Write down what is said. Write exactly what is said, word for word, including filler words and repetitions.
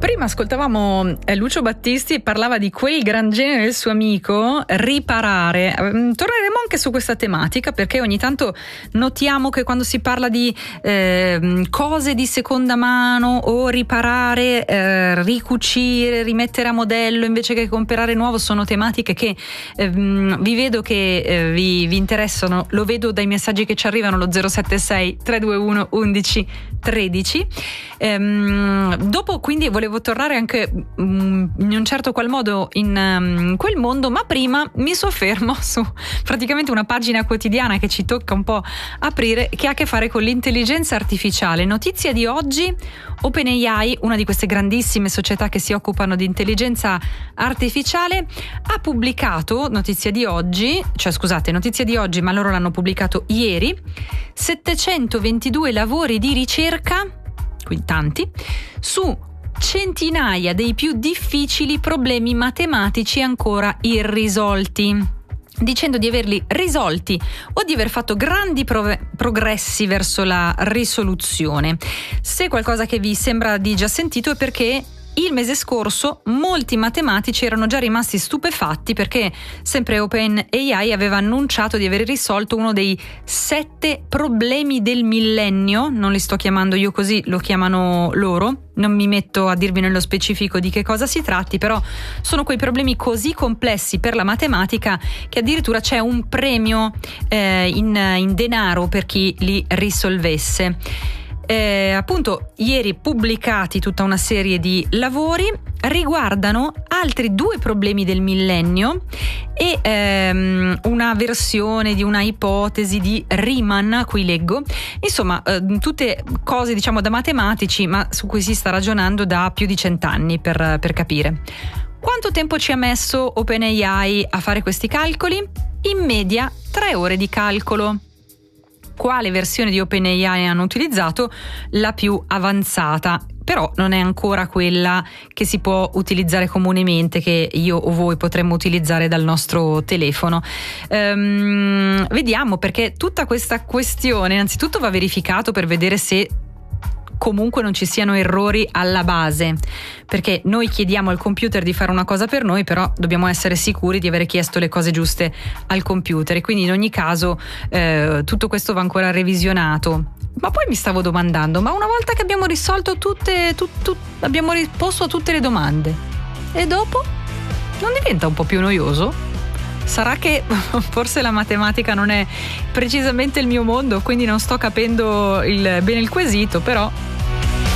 Prima ascoltavamo eh, Lucio Battisti e parlava di quel gran genere del suo amico, riparare. Mm, torneremo anche su questa tematica, perché ogni tanto notiamo che quando si parla di eh, cose di seconda mano o riparare, eh, ricucire, rimettere a modello invece che comprare nuovo, sono tematiche che eh, vi vedo che eh, vi, vi interessano. Lo vedo dai messaggi che ci arrivano, lo zero sette sei tre due uno undici tredici. Ehm, dopo quindi volevo tornare anche um, in un certo qual modo in um, quel mondo, ma prima mi soffermo su praticamente una pagina quotidiana che ci tocca un po' aprire, che ha a che fare con l'intelligenza artificiale. Notizia di oggi: OpenAI, una di queste grandissime società che si occupano di intelligenza artificiale, ha pubblicato, notizia di oggi, cioè scusate, notizia di oggi, ma loro l'hanno pubblicato ieri, settecentoventidue lavori di ricerca, quindi tanti, su centinaia dei più difficili problemi matematici ancora irrisolti, dicendo di averli risolti o di aver fatto grandi prove- progressi verso la risoluzione. Se qualcosa che vi sembra di già sentito è perché il mese scorso molti matematici erano già rimasti stupefatti, perché sempre OpenAI aveva annunciato di aver risolto uno dei sette problemi del millennio. Non li sto chiamando io così, lo chiamano loro. Non mi metto a dirvi nello specifico di che cosa si tratti, però sono quei problemi così complessi per la matematica che addirittura c'è un premio eh, in, in denaro per chi li risolvesse. Eh, appunto ieri pubblicati tutta una serie di lavori, riguardano altri due problemi del millennio e ehm, una versione di una ipotesi di Riemann a cui leggo, insomma eh, tutte cose diciamo da matematici, ma su cui si sta ragionando da più di cent'anni per, per capire. Quanto tempo ci ha messo OpenAI a fare questi calcoli? In media tre ore di calcolo. Quale versione di OpenAI hanno utilizzato? La più avanzata, però non è ancora quella che si può utilizzare comunemente, che io o voi potremmo utilizzare dal nostro telefono. Ehm, vediamo, perché tutta questa questione innanzitutto va verificato per vedere se comunque non ci siano errori alla base, perché noi chiediamo al computer di fare una cosa per noi, però dobbiamo essere sicuri di avere chiesto le cose giuste al computer, e quindi in ogni caso eh, tutto questo va ancora revisionato. Ma poi mi stavo domandando, ma una volta che abbiamo risolto tutte tu, tu, abbiamo risposto a tutte le domande, e dopo non diventa un po' più noioso? Sarà che forse la matematica non è precisamente il mio mondo, quindi non sto capendo il, bene il quesito, però